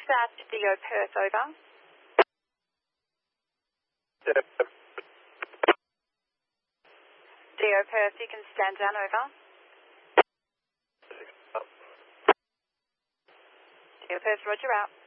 South to DO Perth, over. DO Perth, you can stand down, over. DO Perth, roger out.